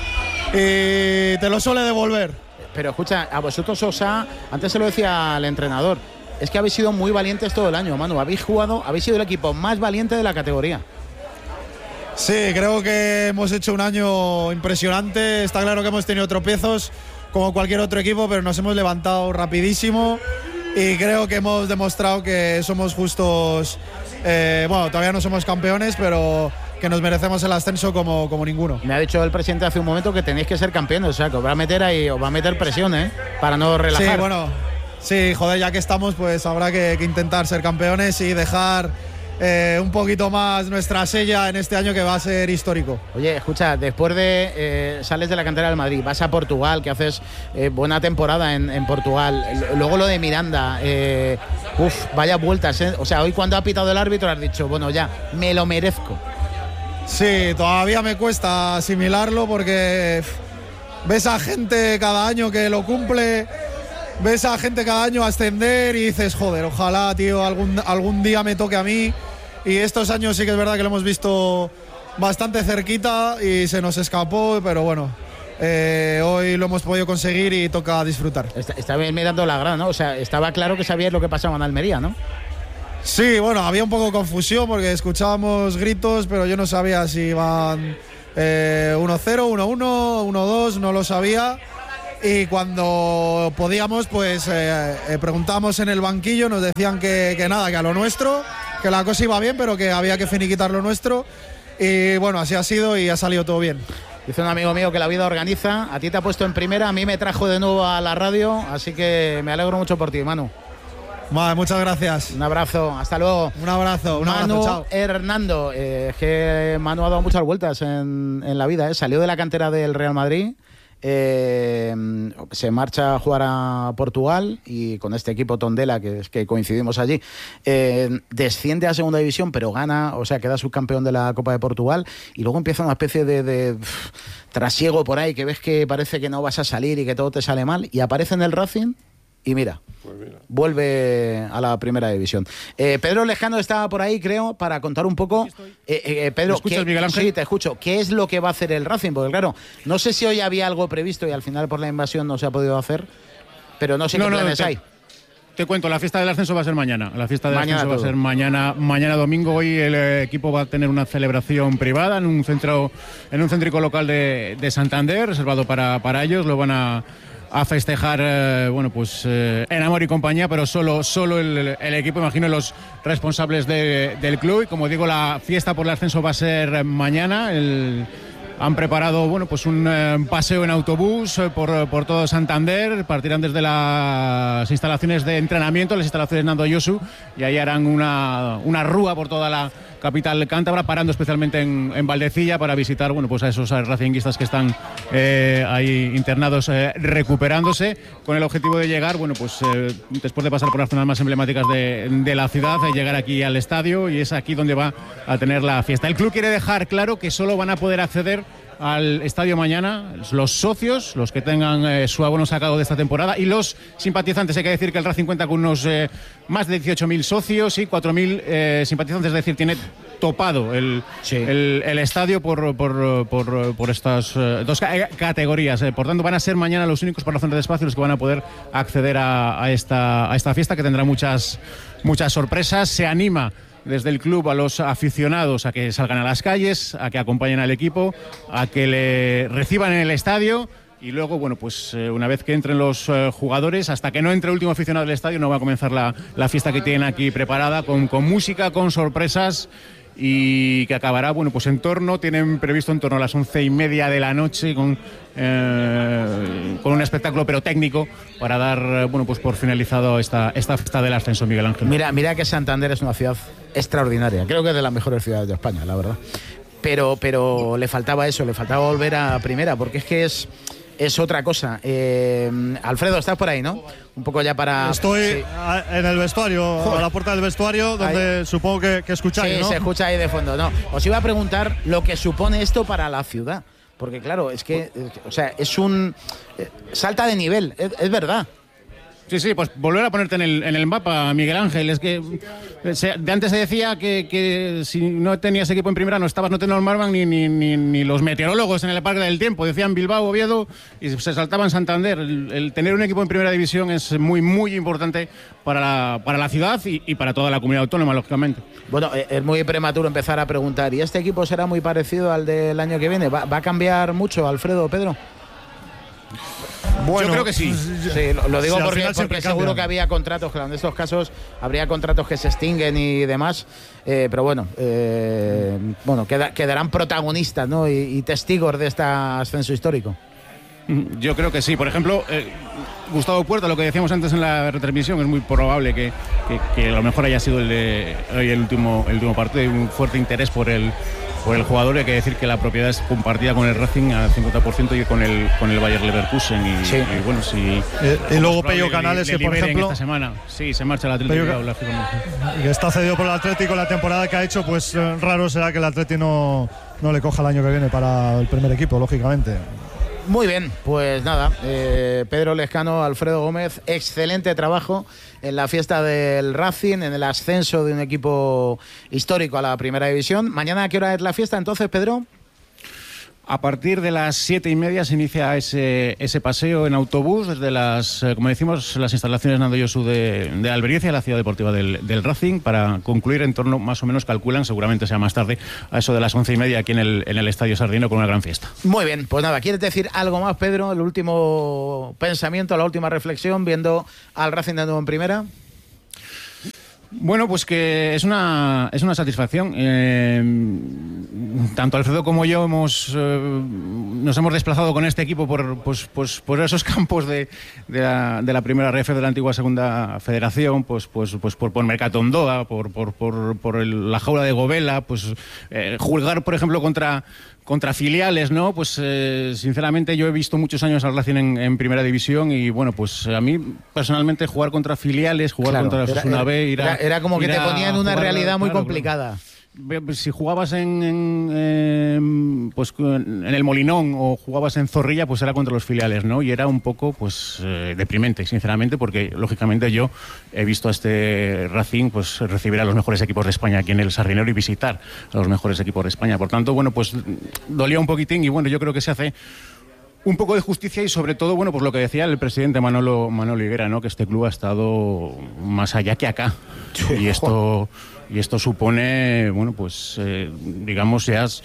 y te lo suele devolver. Pero escucha, a vosotros os ha, antes se lo decía al entrenador, es que habéis sido muy valientes todo el año, Manu, habéis jugado, habéis sido el equipo más valiente de la categoría. Sí, creo que hemos hecho un año impresionante. Está claro que hemos tenido tropiezos como cualquier otro equipo, pero nos hemos levantado rapidísimo y creo que hemos demostrado que somos justos. Eh, bueno, todavía no somos campeones, pero que nos merecemos el ascenso como, como ninguno. Me ha dicho el presidente hace un momento que tenéis que ser campeones, o sea, que os va a meter ahí, os va a meter presión, ¿eh? Para no relajar. Sí, bueno, sí, joder, ya que estamos, pues habrá que, que intentar ser campeones y dejar Eh, un poquito más nuestra sella en este año, que va a ser histórico. Oye, escucha, después de eh, sales de la cantera del Madrid, vas a Portugal, que haces eh, buena temporada en, en Portugal, luego lo de Miranda, eh, uff, vaya vueltas, ¿eh? O sea, hoy cuando ha pitado el árbitro has dicho, bueno, ya, me lo merezco. Sí, todavía me cuesta asimilarlo porque ves a gente cada año que lo cumple, ves a gente cada año ascender y dices, joder, ojalá, tío, algún, algún día me toque a mí. Y estos años sí que es verdad que lo hemos visto bastante cerquita y se nos escapó, pero bueno, eh, hoy lo hemos podido conseguir y toca disfrutar. Está, estaba mirando la grada, ¿no? O sea, estaba claro que sabías lo que pasaba en Almería, ¿no? Sí, bueno, había un poco de confusión porque escuchábamos gritos, pero yo no sabía si iban eh, uno cero, uno uno, uno dos, no lo sabía. Y cuando podíamos, pues eh, eh, preguntamos en el banquillo, nos decían que, que nada, que a lo nuestro, que la cosa iba bien, pero que había que finiquitar lo nuestro. Y bueno, así ha sido y ha salido todo bien. Dice un amigo mío que la vida organiza, a ti te ha puesto en primera, a mí me trajo de nuevo a la radio, así que me alegro mucho por ti, Manu. Vale, muchas gracias. Un abrazo, hasta luego. Un abrazo, un Manu abrazo, chao. Hernando, eh, es que Manu ha dado muchas vueltas en, en la vida, ¿eh? Salió de la cantera del Real Madrid, eh, se marcha a jugar a Portugal y con este equipo Tondela, que es que coincidimos allí, eh, desciende a segunda división, pero gana, o sea, queda subcampeón de la Copa de Portugal y luego empieza una especie de, de pff, trasiego por ahí, que ves que parece que no vas a salir y que todo te sale mal, y aparece en el Racing. Y mira, pues mira, vuelve a la primera división. Eh, Pedro Lejano estaba por ahí, creo, para contar un poco. Eh, eh, Pedro, ¿me escuchas, ¿qué, Miguel Ángel? Sí, te escucho. ¿Qué es lo que va a hacer el Racing? Porque claro, no sé si hoy había algo previsto y al final por la invasión no se ha podido hacer, pero no sé no, qué planes no, te, hay. Te cuento, la fiesta del ascenso va a ser mañana. La fiesta del mañana ascenso todo. va a ser mañana, mañana domingo. Hoy el eh, equipo va a tener una celebración privada en un centro, en un céntrico local de, de Santander, reservado para, para ellos. Lo van a a festejar, eh, bueno, pues eh, en amor y compañía, pero solo, solo el, el equipo, imagino los responsables de, del club. Y como digo, la fiesta por el ascenso va a ser mañana. El, han preparado, bueno, pues un eh, paseo en autobús eh, por, por todo Santander. Partirán desde las instalaciones de entrenamiento, las instalaciones Nando Yosu, y ahí harán una, una rúa por toda la capital cántabra, parando especialmente en, en Valdecilla para visitar, bueno, pues a esos racinguistas que están eh, ahí internados eh, recuperándose, con el objetivo de llegar, bueno, pues eh, después de pasar por las zonas más emblemáticas de, de la ciudad, de llegar aquí al estadio, y es aquí donde va a tener la fiesta. El club quiere dejar claro que solo van a poder acceder al estadio mañana los socios, los que tengan eh, su abono sacado de esta temporada, y los simpatizantes. Hay que decir que el Racing cuenta con unos eh, más de dieciocho mil socios y cuatro mil eh, simpatizantes, es decir, tiene topado el, sí. el, el estadio por, por, por, por estas eh, dos ca- categorías. Eh. Por tanto, van a ser mañana los únicos, por razones de espacio, los que van a poder acceder a, a, esta, a esta fiesta, que tendrá muchas, muchas sorpresas. Se anima desde el club a los aficionados a que salgan a las calles, a que acompañen al equipo, a que le reciban en el estadio, y luego, bueno, pues eh, una vez que entren los eh, jugadores, hasta que no entre el último aficionado del estadio, no va a comenzar la, la fiesta que tienen aquí preparada, con, con música, con sorpresas, y que acabará, bueno, pues en torno, tienen previsto en torno a las once y media de la noche, con, eh, con un espectáculo pero técnico, para dar, bueno, pues por finalizado esta, esta fiesta del ascenso, Miguel Ángel. Mira, mira que Santander es una ciudad extraordinaria, creo que es de las mejores ciudades de España, la verdad. Pero, pero le faltaba eso, le faltaba volver a primera, porque es que es... Es otra cosa. Eh, Alfredo, estás por ahí, ¿no? Un poco ya para... Estoy sí. en el vestuario, Joder. a la puerta del vestuario, donde ahí. supongo que, que escucháis, sí, ¿no? Sí, se escucha ahí de fondo. No, os iba a preguntar lo que supone esto para la ciudad. Porque claro, es que, o sea, es un... salta de nivel, es, es verdad. Sí, sí, pues volver a ponerte en el, en el mapa, Miguel Ángel. Es que se, de antes se decía que, que si no tenías equipo en primera no estabas, no te normaban ni, ni, ni, ni los meteorólogos en el Parque del Tiempo. Decían Bilbao, Oviedo, y se saltaban Santander. El, el tener un equipo en primera división es muy, muy importante para la, para la ciudad y, y para toda la comunidad autónoma, lógicamente. Bueno, es muy prematuro empezar a preguntar, ¿y este equipo será muy parecido al del año que viene? ¿Va, va a cambiar mucho, Alfredo, Pedro? Bueno, yo creo que sí. Sí, lo, lo digo sí, porque, porque seguro que había contratos, claro, en estos casos habría contratos que se extinguen y demás, eh, pero bueno, eh, bueno queda, quedarán protagonistas, ¿no? y, y testigos de este ascenso histórico. Yo creo que sí. Por ejemplo, eh, Gustavo Puerta, lo que decíamos antes en la retransmisión, es muy probable que, que, que a lo mejor haya sido el, de, el, último, el último partido. Hay un fuerte interés por el por el jugador. Hay que decir que la propiedad es compartida con el Racing al cincuenta por ciento y con el con el Bayer Leverkusen. Y, sí. y bueno, si. Eh, y luego Pello Canales, le, le que por ejemplo. Esta semana. Sí, se marcha el Atlético. Pello, que está cedido por el Atlético, la temporada que ha hecho, pues eh, raro será que el Atlético no, no le coja el año que viene para el primer equipo, lógicamente. Muy bien, pues nada, eh, Pedro Lezcano, Alfredo Gómez, excelente trabajo en la fiesta del Racing, en el ascenso de un equipo histórico a la primera división. ¿Mañana a qué hora es la fiesta entonces, Pedro? A partir de las siete y media se inicia ese, ese paseo en autobús desde las, como decimos, las instalaciones Nando Josu de, de Albericia, la ciudad deportiva del, del Racing, para concluir en torno, más o menos calculan, seguramente sea más tarde, a eso de las once y media aquí en el, en el Estadio Sardino con una gran fiesta. Muy bien, pues nada, ¿quieres decir algo más, Pedro? El último pensamiento, la última reflexión, viendo al Racing de nuevo en primera. Bueno, pues que es una, es una satisfacción. Eh, tanto Alfredo como yo hemos, eh, nos hemos desplazado con este equipo por, pues, pues, por esos campos de, de, la, de la primera R F de la antigua segunda federación, pues, pues, pues por, por Mercatondoa, por, por, por, por el, la jaula de Govela, pues eh, jugar, por ejemplo, contra... contra filiales, ¿no? Pues eh, sinceramente yo he visto muchos años al Racing en, en primera división y bueno, pues a mí personalmente jugar contra filiales, jugar claro, contra la Osasuna B, ir a, era, era como que te ponían una realidad muy claro, complicada. Si jugabas en, en, en, pues, en el Molinón o jugabas en Zorrilla, pues era contra los filiales, ¿no? Y era un poco pues eh, deprimente, sinceramente, porque lógicamente yo he visto a este Racing pues recibir a los mejores equipos de España aquí en el Sardinero y visitar a los mejores equipos de España. Por tanto, bueno, pues dolía un poquitín y bueno, yo creo que se hace un poco de justicia y sobre todo, bueno, pues lo que decía el presidente Manolo, Manolo Higuera, ¿no? Que este club ha estado más allá que acá. Y esto... Y esto supone, bueno, pues, eh, digamos, ya es,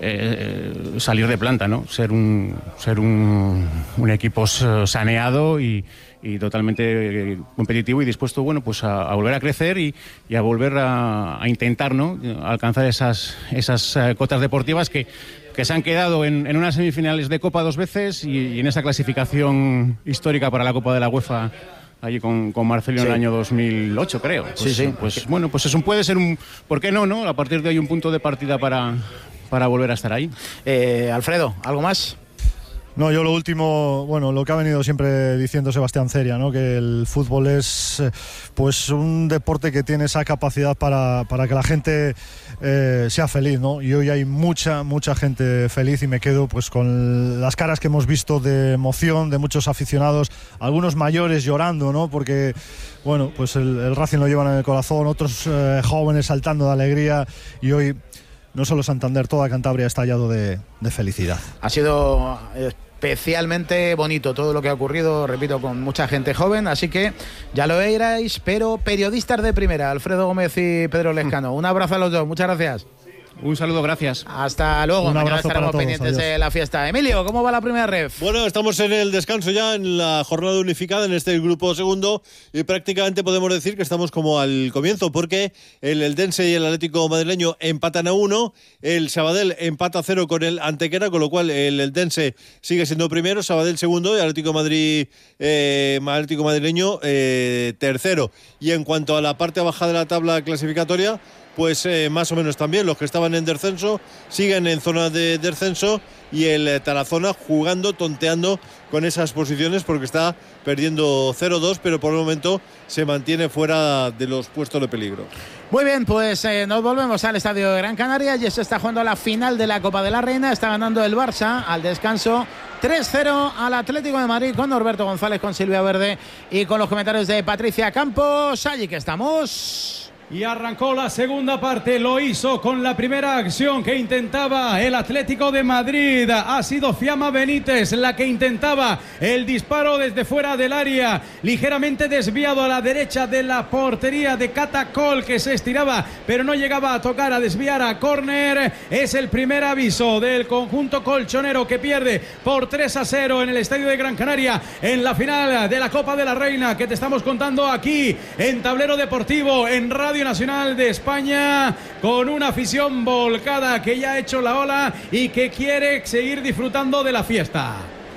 eh, salir de planta, ¿no? Ser un, ser un, un equipo saneado y, y totalmente competitivo y dispuesto, bueno, pues a, a volver a crecer y, y a volver a, a intentar, ¿no? A alcanzar esas, esas uh, cotas deportivas que, que se han quedado en, en unas semifinales de Copa dos veces y, y en esa clasificación histórica para la Copa de la UEFA allí con, con Marcelino sí. En el año dos mil ocho, creo. Pues, sí, sí. Pues bueno, pues eso puede ser un... ¿Por qué no, no? A partir de ahí un punto de partida para, para volver a estar ahí. Eh, Alfredo, ¿algo más? No, yo lo último, bueno, lo que ha venido siempre diciendo Sebastián Ceria, ¿no? Que el fútbol es pues un deporte que tiene esa capacidad para, para que la gente eh, sea feliz, ¿no? Y hoy hay mucha, mucha gente feliz y me quedo pues con las caras que hemos visto de emoción de muchos aficionados, algunos mayores llorando, ¿no? Porque, bueno, pues el, el Racing lo llevan en el corazón, otros eh, jóvenes saltando de alegría y hoy... No solo Santander, toda Cantabria ha estallado de, de felicidad. Ha sido especialmente bonito todo lo que ha ocurrido, repito, con mucha gente joven, así que ya lo veréis, pero periodistas de primera, Alfredo Gómez y Pedro Lezcano. Un abrazo a los dos, muchas gracias. Un saludo, gracias. Hasta luego. Un abrazo estaremos para todos, pendientes adiós. de la fiesta. Emilio, ¿cómo va la primera ref? Bueno, estamos en el descanso ya, en la jornada unificada, en este grupo segundo, y prácticamente podemos decir que estamos como al comienzo, porque el Eldense y el Atlético madrileño empatan a uno, el Sabadell empata a cero con el Antequera, con lo cual el Eldense sigue siendo primero, Sabadell segundo y Atlético Madrid, eh, Atlético madrileño eh, tercero. Y en cuanto a la parte baja de la tabla clasificatoria, pues eh, más o menos también los que estaban en descenso siguen en zona de descenso y el eh, Tarazona jugando, tonteando con esas posiciones porque está perdiendo cero dos, pero por el momento se mantiene fuera de los puestos de peligro. Muy bien, pues eh, nos volvemos al estadio de Gran Canaria. Ya se está jugando la final de la Copa de la Reina. Está ganando el Barça al descanso tres cero al Atlético de Madrid con Norberto González, con Silvia Verde y con los comentarios de Patricia Campos. Allí que estamos. Y arrancó la segunda parte, lo hizo con la primera acción que intentaba el Atlético de Madrid. Ha sido Fiamma Benítez la que intentaba el disparo desde fuera del área, ligeramente desviado a la derecha de la portería de Catacol, que se estiraba pero no llegaba a tocar, a desviar a córner. Es el primer aviso del conjunto colchonero, que pierde por tres a cero en el estadio de Gran Canaria en la final de la Copa de la Reina, que te estamos contando aquí en Tablero Deportivo, en Radio Nacional de España, con una afición volcada que ya ha hecho la ola y que quiere seguir disfrutando de la fiesta.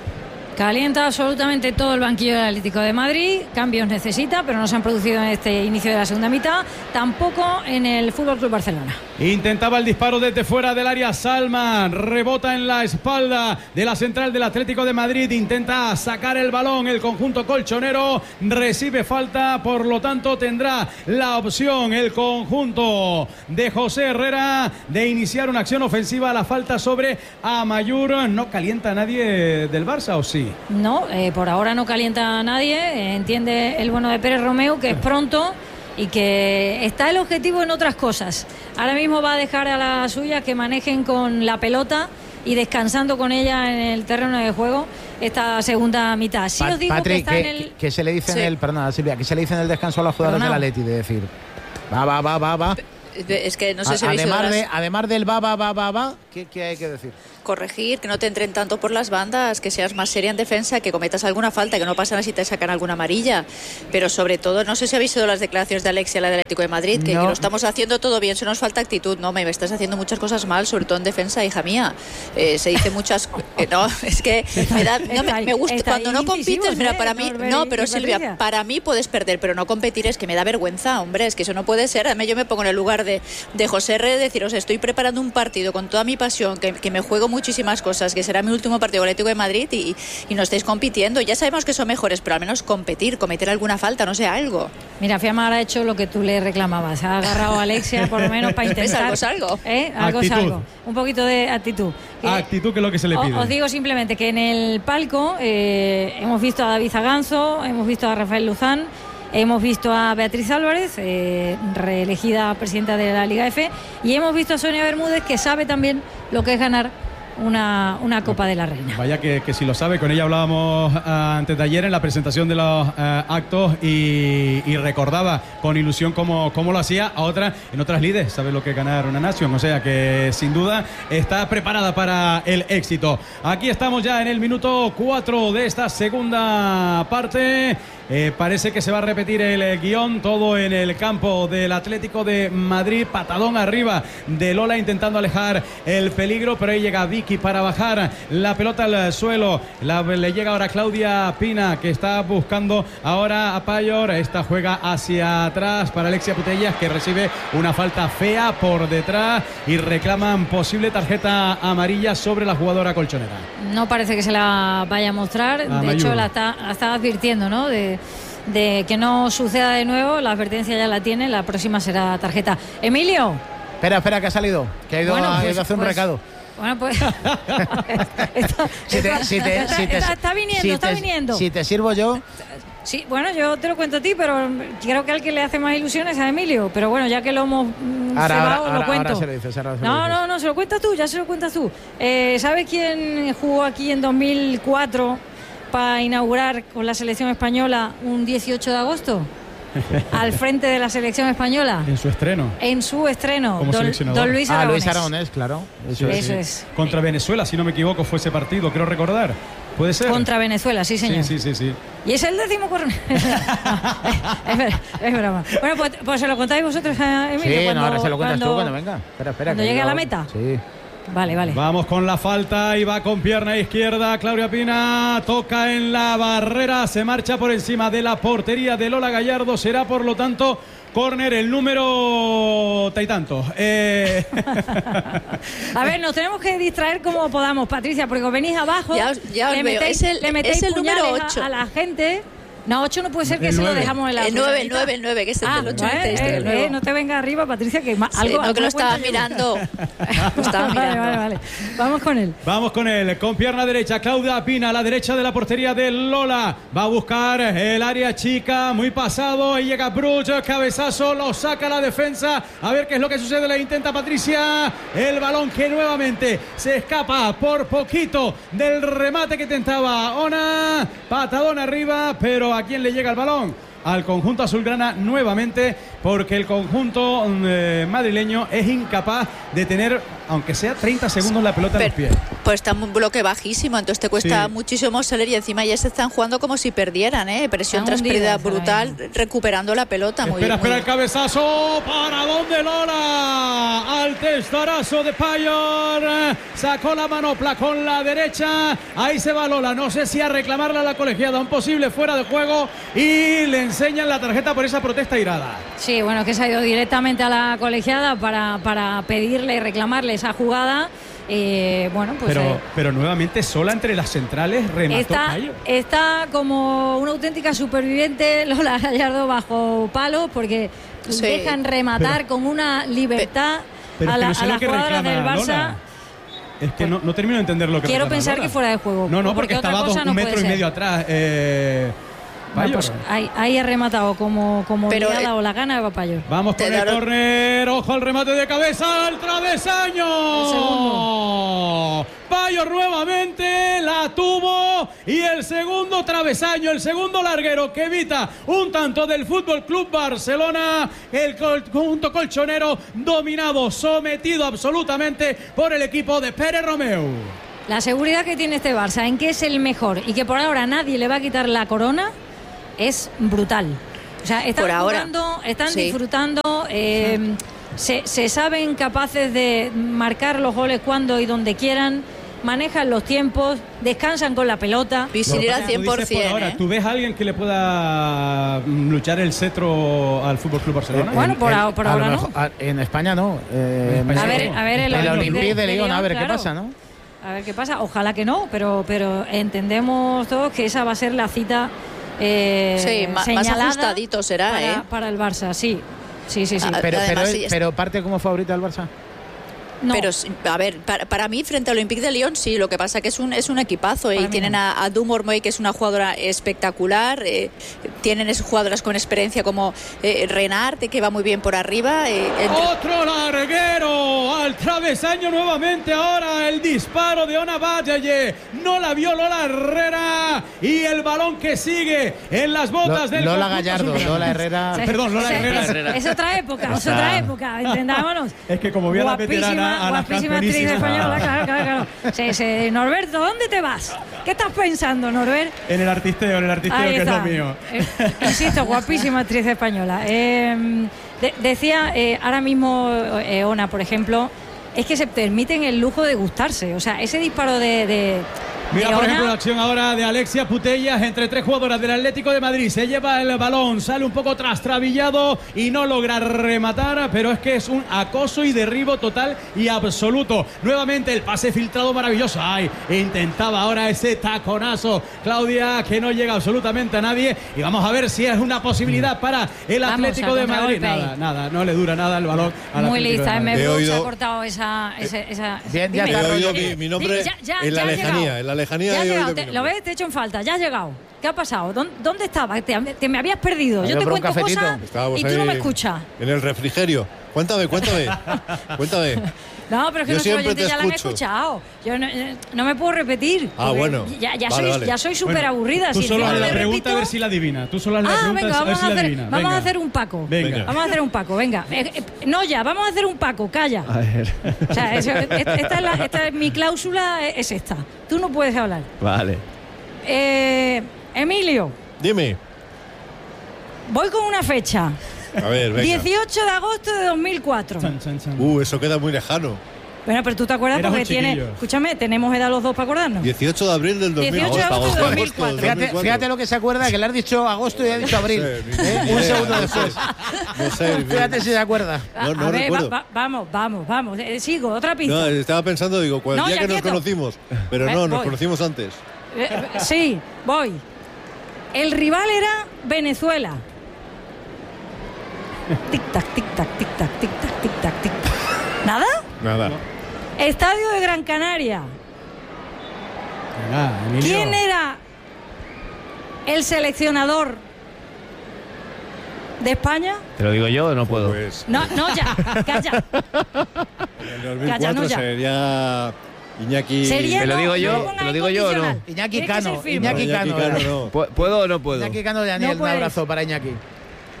Calienta absolutamente todo el banquillo del Atlético de Madrid. Cambios necesita, pero no se han producido en este inicio de la segunda mitad. Tampoco en el F C Barcelona. Intentaba el disparo desde fuera del área Salman. Rebota en la espalda de la central del Atlético de Madrid. Intenta sacar el balón. El conjunto colchonero recibe falta. Por lo tanto, tendrá la opción el conjunto de José Herrera de iniciar una acción ofensiva. La falta sobre Amayur. ¿No calienta nadie del Barça o sí? No, eh, por ahora no calienta a nadie. Eh, entiende el bueno de Pérez Romeu que es pronto y que está el objetivo en otras cosas. Ahora mismo va a dejar a las suyas que manejen con la pelota y descansando con ella en el terreno de juego esta segunda mitad. Sí Pat, os digo Patrick, que está que, en el... que se le dice sí. en el... Perdona, Silvia, que se le dice en el descanso a los jugadores Perdona. del Atleti de decir... Va, va, va, va, va. Es que no sé si habéis además, oído de, las... además del va, va, va, va, va, ¿qué, qué hay que decir? Corregir, que no te entren tanto por las bandas, que seas más seria en defensa, que cometas alguna falta, que no pasa nada si te sacan alguna amarilla. Pero sobre todo, no sé si habéis oído las declaraciones de Alexia, la del Atlético de Madrid, que, no. que lo estamos haciendo todo bien, se nos falta actitud. No, me estás haciendo muchas cosas mal, sobre todo en defensa, hija mía. Eh, se dice muchas... Eh, no, es que me, da, no, me, me gusta. Cuando no compites, mira, para mí... No, pero Silvia, para mí puedes perder, pero no competir es que me da vergüenza, hombre, es que eso no puede ser. Además, yo me pongo en el lugar de, de José R. de deciros, estoy preparando un partido con toda mi pasión, que, que me juego muchísimas cosas, que será mi último partido con el Atlético de Madrid y, y no estáis compitiendo. Ya sabemos que son mejores, pero al menos competir, cometer alguna falta, no sé, algo. Mira, Fiamma ha hecho lo que tú le reclamabas. Ha agarrado a Alexia por lo menos para intentar... ¿Es algo, algo? ¿Eh? Algo es algo. Un poquito de actitud. Que, actitud que es lo que se le pide. Os digo simplemente que en el palco eh, hemos visto a David Zaganzo, hemos visto a Rafael Luzán, hemos visto a Beatriz Álvarez, eh, reelegida presidenta de la Liga F, y hemos visto a Sonia Bermúdez, que sabe también lo que es ganar una, una Copa de la Reina. Vaya que, que si lo sabe, con ella hablábamos uh, antes de ayer en la presentación de los uh, actos y, y recordaba con ilusión cómo, cómo lo hacía a otra, en otras lides, sabe lo que es ganar una nación, o sea que sin duda está preparada para el éxito. Aquí estamos ya en el minuto cuatro de esta segunda parte. Eh, parece que se va a repetir el eh, guión, todo en el campo del Atlético de Madrid. Patadón arriba de Lola intentando alejar el peligro, pero ahí llega Vicky para bajar la pelota al suelo. La, le llega ahora Claudia Pina, que está buscando ahora a Payor. Esta juega hacia atrás para Alexia Putellas, que recibe una falta fea por detrás y reclaman posible tarjeta amarilla sobre la jugadora colchonera. No parece que se la vaya a mostrar, A de Mayur. hecho la está, la está advirtiendo, ¿no? De, de que no suceda de nuevo, la advertencia ya la tiene, la próxima será tarjeta. Emilio. Espera, espera, que ha salido, que ha ido, Bueno, a, ha pues- ido a hacer un pues- recado. Bueno, pues está, Si te- si te- está- si te- está- está viniendo, si está te- viniendo. Si te sirvo yo, Sí, bueno, yo te lo cuento a ti, pero creo que al que le hace más ilusiones a Emilio. Pero bueno, ya que lo hemos mm, ahora, cebado, ahora, lo ahora, cuento. ahora se lo dices. Ahora se lo No, dices. no, no, se lo cuentas tú, ya se lo cuentas tú. Eh, ¿Sabes quién jugó aquí en dos mil cuatro para inaugurar con la selección española un dieciocho de agosto? Al frente de la selección española. En su estreno. En su estreno, Como don, seleccionador. don Luis Ah, Aragonés. Luis Aragonés, claro. Eso, Eso es. es. Contra Venezuela, si no me equivoco, fue ese partido, creo recordar. ¿Puede ser? Contra Venezuela, sí, señor. Sí, sí, sí, sí. Y es el décimo corner. es, ver- es broma. Bueno, pues, pues se lo contáis vosotros a Emilio. Sí, cuando, no, ahora se lo cuentas cuando- tú cuando venga. Espera, espera. cuando que llegue yo- a la meta. Sí. Vale, vale. Vamos con la falta y va con pierna izquierda. Claudia Pina toca en la barrera, se marcha por encima de la portería de Lola Gallardo. Será, por lo tanto, córner el número taitanto. Eh... A ver, nos tenemos que distraer como podamos, Patricia, porque os venís abajo. Ya os- ya os le veo. metéis- Es el- le metéis es el número puñales a- ocho. A, la gente. No, ocho no puede ser que El se lo nueve. dejamos en la El nueve, el nueve, el nueve, que es el Ah, del ocho. vale, este, eh, el eh, nuevo. no te venga arriba, Patricia, que ma- Sí, algo, no, algo que lo estaba cuento yo. mirando. Lo estaba Vale, mirando. vale, vale. Vamos con él. Vamos con él, con pierna derecha, Claudia Pina a la derecha de la portería de Lola. Va a buscar el área chica, muy pasado. Y llega Bruch, cabezazo, lo saca la defensa. A ver qué es lo que sucede, le intenta Patricia. El balón que nuevamente se escapa por poquito del remate que tentaba Ona. Patadón arriba, pero ¿a quién le llega el balón? Al conjunto azulgrana nuevamente porque el conjunto eh, madrileño es incapaz de tener, aunque sea treinta segundos, la pelota en los pies. Pues está un bloque bajísimo, entonces te cuesta Sí. muchísimo salir y encima ya se están jugando como si perdieran, ¿eh? Presión Están tras pérdida hundidos, brutal, recuperando la pelota. Muy, Espera, muy espera el cabezazo. ¿Para dónde Lola? Al testarazo de Payor. Sacó la manopla con la derecha. Ahí se va Lola. No sé si a reclamarla a la colegiada. Un posible fuera de juego. Y le enseñan la tarjeta por esa protesta irada. Sí, bueno, que se ha ido directamente a la colegiada para, para pedirle y reclamarle esa jugada. Eh, bueno, pues Pero, eh, pero nuevamente sola entre las centrales remató está, Payor. está como una auténtica superviviente Lola Gallardo bajo palos porque Sí. dejan rematar Pero- con una libertad Pero a, es que la- no sé a lo las que jugadoras reclama del Barça. Lola. Es que no, no termino de entender lo que Quiero reclama pensar Lola. que fuera de juego. No, no, porque, otra estaba dos, cosa no un puede metro y ser. medio atrás. Eh, No, Payor. pues ahí, ahí ha rematado como, como Pero, le ha eh, dado la gana de Payor. Vamos Te con el daron- córner, ojo al remate de cabeza, al travesaño. El segundo. Payor nuevamente la tuvo y el segundo travesaño, el segundo larguero que evita un tanto del Fútbol Club Barcelona. El conjunto colchonero dominado, sometido absolutamente por el equipo de Pérez Romeu. La seguridad que tiene este Barça en que es el mejor y que por ahora nadie le va a quitar la corona es brutal. O sea, están Por ahora, jugando, están sí. disfrutando, eh, se, se saben capaces de marcar los goles cuando y donde quieran, manejan los tiempos, descansan con la pelota. Visibilidad Tú cien por dices por ciento. ahora, ¿eh? ¿tú ves a alguien que le pueda mm, luchar el cetro al Fútbol Club Barcelona? Bueno, por, a- por A lo ahora no. mejor- a- en España no. Eh, En España A ver, no. a ver el, el Olympique Olympique de de Lyon, a Lyon, ver qué claro. pasa, ¿no? A ver qué pasa. Ojalá que no, pero, pero entendemos todos que esa va a ser la cita eh, Sí, ma- más señalada ajustadito será, para, ¿eh? para el Barça, sí. Sí, sí, sí. Ah, Pero, pero, Además, él- sí, es- pero parte como favorita del Barça. No. Pero, sí, a ver, para, para mí, frente al Olympique de Lyon, sí, lo que pasa que es un, es un equipazo. Para Y mí tienen no. a, a Dumor Moy, que es una jugadora espectacular. eh, tienen esas jugadoras con experiencia como eh, Renard, que va muy bien por arriba. eh, entre- Otro larguero al travesaño nuevamente. Ahora el disparo de Ona Valle. No la vio Lola Herrera. Y el balón que sigue en las botas Lo- del Lola conjunto Gallardo, azulgrana. Lola Herrera. Sí, Perdón, Lola sí, Herrera. Es, es otra época, es otra época, entendámonos. Es que como vi a la veterana, a la guapísima actriz campeonísima. española, claro, claro, claro. Sí, sí. Norberto, ¿dónde te vas? ¿Qué estás pensando, Norbert? En el artisteo, en el artisteo, Ahí que está. es lo mío. Eh, insisto, guapísima actriz española. Eh, de- decía eh, ahora mismo eh, Ona, por ejemplo, es que se permiten el lujo de gustarse. O sea, ese disparo de, de, Mira, de por Ona, ejemplo, la acción ahora de Alexia Putellas entre tres jugadoras del Atlético de Madrid. Se lleva el balón, sale un poco trastrabillado y no logra rematar, pero es que es un acoso y derribo total y absoluto. Nuevamente el pase filtrado maravilloso. Ay, intentaba ahora ese taconazo Claudia, que no llega absolutamente a nadie. Y vamos a ver si es una posibilidad para el Vamos, Atlético a de Madrid. contragolpe ahí. Nada, nada, no le dura nada el balón al muy Atlético lista, de M. Madrid. He Brooks ha oído- cortado esa... esa, esa Bien, ya Dime, está, He oído dime, mi, mi nombre dime, ya- ya- en la ya ha lejanía. llegado. En la lejanía Ya he has oído llegado, mi te- nombre. lo ves, te he hecho en falta, ya has llegado. ¿Qué ha pasado? ¿Dónde, dónde estabas? Te, te me habías perdido. Había Yo te por un cuento cafetito. cosas Estábamos y tú no me ahí escuchas. En el refrigerio. Cuéntame, cuéntame. Cuéntame. No, pero es que Yo nuestros siempre oyentes te ya la han escucho. escuchado. Yo no, eh, no me puedo repetir. Ah, porque bueno. Ya, ya Vale, soy, vale. ya soy súper Bueno, aburrida. Tú si solo encima haz la me pregunta a repito- ver si la adivina. Tú solo haz la Ah, pregunta venga, a ver vamos, si a la hacer, adivina. vamos a Venga. hacer un Paco. Venga. Vamos a hacer un Paco, venga. Eh, eh, no, ya, vamos a hacer un Paco, calla. A ver. O sea, eso- esta, esta es la- esta es mi cláusula, es esta. Tú no puedes hablar. Vale. Eh, Emilio, Dime. voy con una fecha. A ver, venga. dieciocho de agosto de dos mil cuatro. Chan, chan, chan. Uh, eso queda muy lejano. Bueno, pero tú te acuerdas Eras porque un tiene. chiquillo. Escúchame, tenemos edad los dos para acordarnos. dieciocho de abril del dos mil dieciocho de agosto de dos mil cuatro. Fíjate, fíjate lo que se acuerda, que le has dicho agosto y ha dicho abril. No sé, ni- ¿eh? ni Un idea, segundo no después. sé. No sé. ni- Fíjate si se acuerda. A- No, no a ver, recuerdo. va- va- vamos, vamos, vamos. Eh, sigo, otra pista. No, estaba pensando, digo, cuál No, día ya que nos quieto. conocimos. Pero Eh, no, nos voy. conocimos antes. Eh, eh, sí, voy. El rival era Venezuela. Tic-tac, tic-tac, tic-tac, tic-tac, tic-tac, tic-tac. ¿Nada? Nada. Estadio de Gran Canaria. Venga, Emilio. ¿Quién era el seleccionador de España? ¿Te lo digo yo o no puedo? Pues No, no, ya, calla. en el dos mil Calla, no, cuatro ya. sería Iñaki. Sería ¿Te lo no, digo yo? no pongas ¿Te lo digo yo o no? incondicional. Iñaki Tiene que Cano, ser firme. Iñaki Iñaki Cano. Cano, era. no. ¿Pu- ¿Puedo o no puedo? Iñaki Cano de No Daniel, un puedes. abrazo para Iñaki.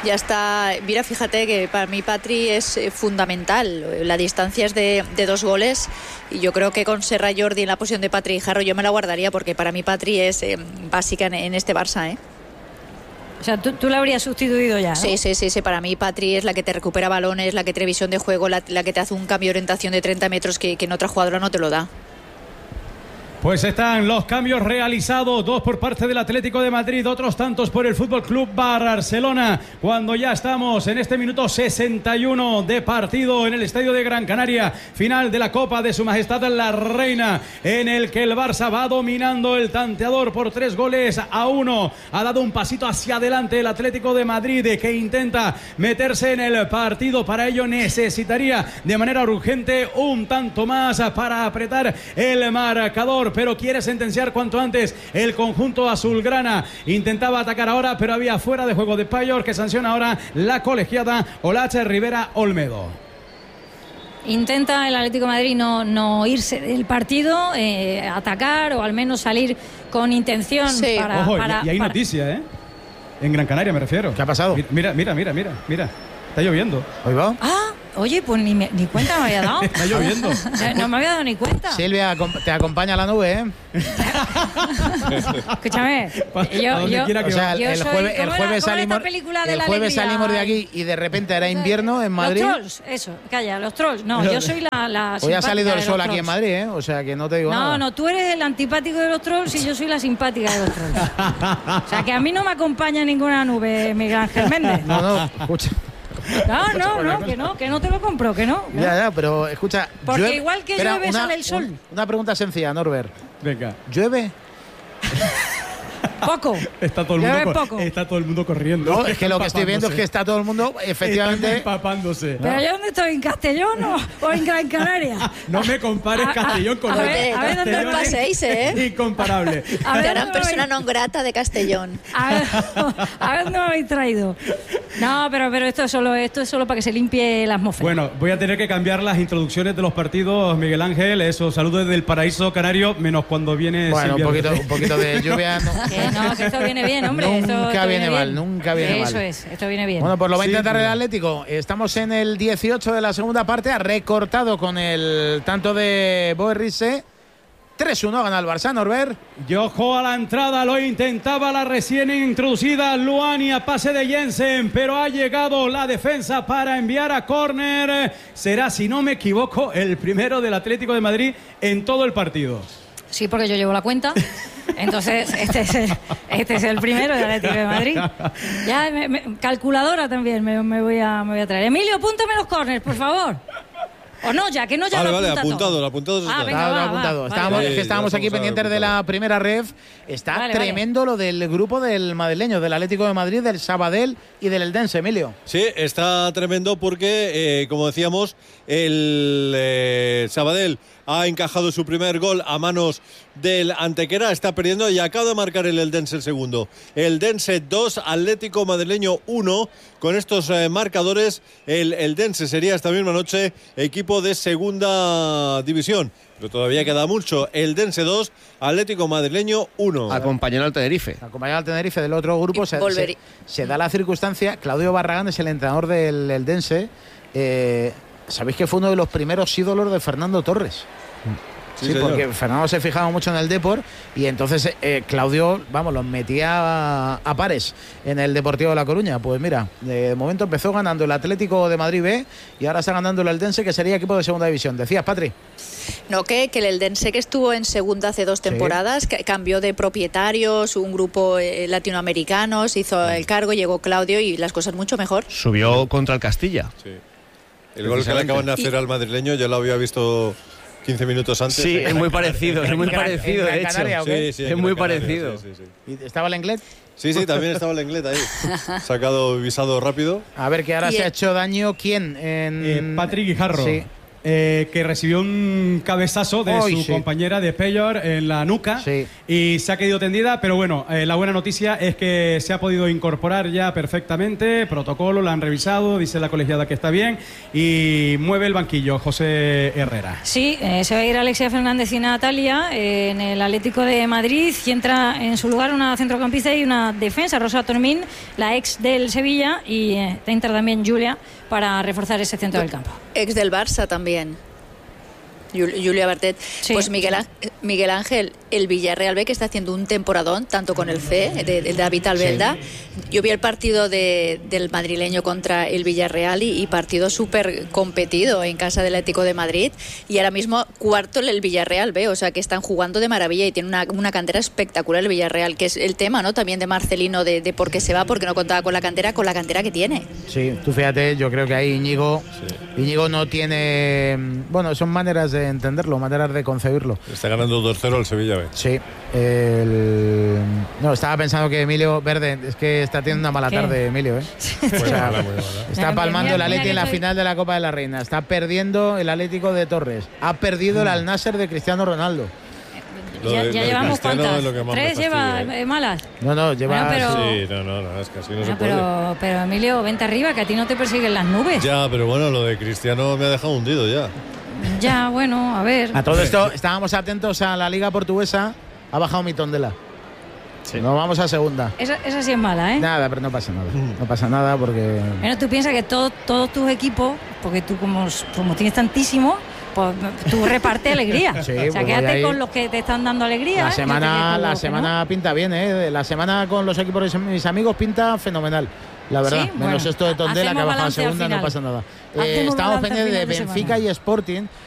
Ya está, mira, fíjate que para mí Patri es fundamental. La distancia es de, de dos goles y yo creo que con Serra Jordi en la posición de Patri y Jarro yo me la guardaría porque para mí Patri es eh, básica en, en este Barça, ¿eh? O sea, tú, tú la habrías sustituido ya, ¿no? Sí, sí, sí, sí. Para mí Patri es la que te recupera balones, la que tiene visión de juego, la, la que te hace un cambio de orientación de treinta metros que, que en otra jugadora no te lo da. Pues están los cambios realizados, dos por parte del Atlético de Madrid, otros tantos por el Fútbol Club Barcelona, cuando ya estamos en este minuto sesenta y uno de partido en el Estadio de Gran Canaria, final de la Copa de Su Majestad la Reina, en el que el Barça va dominando el tanteador por tres goles a uno. Ha dado un pasito hacia adelante el Atlético de Madrid, que intenta meterse en el partido. Para ello necesitaría de manera urgente un tanto más para apretar el marcador, pero quiere sentenciar cuanto antes el conjunto azulgrana. Intentaba atacar ahora, pero había fuera de juego de Payor, que sanciona ahora la colegiada Olache Rivera Olmedo. Intenta el Atlético de Madrid no, no irse del partido, eh, atacar o al menos salir con intención. Sí. para, Ojo, para, y, y hay para... noticia, ¿eh? En Gran Canaria me refiero. ¿Qué ha pasado? Mira, mira, mira, mira, mira. Está lloviendo. ¿Hoy va? Ah, oye, pues ni, me, ni cuenta me había dado. Está lloviendo. No me había dado ni cuenta. Silvia, te acompaña la nube, ¿eh? Escúchame. Yo, yo, o sea, yo el soy, jueves, el jueves salimos, de el jueves salimos de aquí y de repente era invierno en Madrid. Los trolls, eso, calla, los trolls. No, yo soy la, la Hoy ha salido el sol aquí trolls. en Madrid, ¿eh? O sea, que no te digo no, nada. No, no, tú eres el antipático de los trolls y yo soy la simpática de los trolls. O sea, que a mí no me acompaña ninguna nube, Miguel Ángel Méndez. No, no, escucha. No, no, no, que no, que no te lo compro, que no. Ya, ya, pero escucha. Porque llueve, igual que espera, llueve una, sale el sol. Un, una pregunta sencilla, Norbert. Venga. ¿Llueve? Poco. Está todo el mundo, Llueve poco. Está todo el mundo corriendo. No, es que lo que estoy viendo es que está todo el mundo efectivamente Están empapándose. Pero yo dónde estoy, ¿en Castellón o, o en Gran Canaria? No me compares A- a- Castellón con a la ver, a ver dónde No os paséis, ¿eh? Incomparable. A ver, Gran ¿dónde me persona habéis- non grata de Castellón. A ver, a ver dónde me habéis traído. No, pero, pero esto, es solo, esto es solo para que se limpie la atmósfera. Bueno, voy a tener que cambiar las introducciones de los partidos, Miguel Ángel. Eso, saludos desde el paraíso canario, menos cuando viene Bueno, un Silvia poquito, Rodríguez. un poquito de lluvia. No. Que no, que esto viene bien, hombre. Nunca esto, esto viene mal, bien. nunca viene Eso mal. es, esto viene bien. Bueno, pues lo va a Sí, intentar el bien. Atlético. Estamos en el dieciocho de la segunda parte. Ha recortado con el tanto de Boerriese. tres uno gana el Barça, Norbert. Y ojo a la entrada, lo intentaba la recién introducida Luani a pase de Jensen, pero ha llegado la defensa para enviar a córner. Será, si no me equivoco, el primero del Atlético de Madrid en todo el partido. Sí, porque yo llevo la cuenta. Entonces, este es el, este es el primero del Atlético de Madrid. Ya, me, me, calculadora también me, me, voy a, me voy a traer. Emilio, apúntame los corners, por favor. O no, ya, que no ya Vale, lo vale, apunta apuntado, todo. lo apuntado Ah, está. venga, Está va, apuntado. va, Estábamos, vale, es que vale. estábamos Sí, aquí ya estamos pendientes de la primera ref. Está Vale, tremendo lo del grupo del madrileño, del Atlético de Madrid, del Sabadell y del Eldense, Emilio. Sí, está tremendo porque, eh, como decíamos, el eh, Sabadell ha encajado su primer gol a manos del Antequera, está perdiendo y acaba de marcar el Eldense el segundo. Eldense dos, Atlético Madrileño uno. Con estos eh, marcadores, el Eldense sería esta misma noche equipo de segunda división. Pero todavía queda mucho. Eldense dos, Atlético Madrileño uno. Acompañando al Tenerife. Acompañado al Tenerife del otro grupo, se, volver- se, se da la circunstancia. Claudio Barragán es el entrenador del Eldense. Eh, Sabéis que fue uno de los primeros ídolos de Fernando Torres. Sí, Sí, señor. porque Fernando se fijaba mucho en el Depor y entonces eh, Claudio, vamos, los metía a, a pares en el Deportivo de La Coruña. Pues mira, de momento empezó ganando el Atlético de Madrid B y ahora está ganando el Eldense, que sería equipo de segunda división. Decías, Patri. No, que, que el Eldense, que estuvo en segunda hace dos temporadas, que cambió de propietarios, un grupo eh, latinoamericano, se hizo el cargo, llegó Claudio y las cosas mucho mejor. Subió contra el Castilla. Sí. El gol que le acaban de hacer al madrileño yo lo había visto quince minutos antes. Sí, es muy parecido, es muy ¿En Gran- parecido, en de Gran Canaria hecho. o qué? Sí, sí, Es en muy Gran Canaria, parecido. sí, sí, sí. ¿Y ¿Estaba el inglés? Sí, sí, también estaba el inglés ahí. Sacado visado rápido. A ver, que ahora Y se el- ha hecho daño, ¿quién? En... Eh, Patrick Guijarro. Sí. eh, que recibió un cabezazo de Ay, su sí. compañera de Payor en la nuca Sí. y se ha quedado tendida, pero bueno, eh, la buena noticia es que se ha podido incorporar ya perfectamente, protocolo, la han revisado, dice la colegiada que está bien y mueve el banquillo José Herrera. Sí, eh, se va a ir Alexia Fernández y Natalia eh, en el Atlético de Madrid y entra en su lugar una centrocampista y una defensa, Rosa Tormín, la ex del Sevilla, y eh, entra también Julia para reforzar ese centro del campo. Ex del Barça también. Jul- Julia Bartet. Sí. Pues Miguel, Á- Miguel Ángel, el Villarreal B, que está haciendo un temporadón, tanto con el C E, de, de David Albelda. Yo vi el partido de, del madrileño contra el Villarreal y, y partido súper competido en casa del Atlético de Madrid. Y ahora mismo cuarto el Villarreal B, o sea que están jugando de maravilla y tiene una, una cantera espectacular el Villarreal, que es el tema, ¿no? También de Marcelino, de, de por qué se va, porque no contaba con la cantera, con la cantera que tiene. Sí, tú fíjate, yo creo que ahí Íñigo, Íñigo no tiene... Bueno, son maneras de entenderlo, maneras de concebirlo. Está ganando dos cero el Sevilla B. Sí. El... No, estaba pensando que Emilio Verde, es que está teniendo una mala ¿Qué? tarde, Emilio, ¿eh? Muy O sea, mala, muy mala. Está Mira, palmando mira, el Atleti mira en la que soy- final de la Copa de la Reina. Está perdiendo el Atlético de Torres. Ha perdido el Al Nasser de Cristiano Ronaldo. Lo Ya, de- ya lo de llevamos Cristiano cuántas, es lo que más me tres lleva fastidia, ¿eh? eh, malas. No, no, lleva... Bueno, pero- Sí, no, no, no, es que así no se Ah, puede. pero, pero Emilio, vente arriba, que a ti no te persiguen las nubes. Ya, pero bueno, lo de Cristiano me ha dejado hundido ya. Ya, bueno, a ver. A todo esto, estábamos atentos a la Liga Portuguesa. Ha bajado mi Tondela. Nos vamos a segunda. Esa, esa sí es mala, ¿eh? Nada, pero no pasa nada. No pasa nada porque... Bueno, tú piensas que todo- todos tus equipos, porque tú como, como tienes tantísimo, pues tú reparte alegría. Sí, o sea, pues voy quédate ahí. con los que te están dando alegría. La ¿eh? semana, No te quedes con la los que semana pinta bien, ¿eh? La semana con los equipos de mis amigos pinta fenomenal. La verdad, Sí, menos bueno, esto de Tondela, que ha hacemos bajado a balance al segunda, no final. pasa nada. Eh, Hacemos estamos balance al pendientes de final de Benfica semana. y Sporting.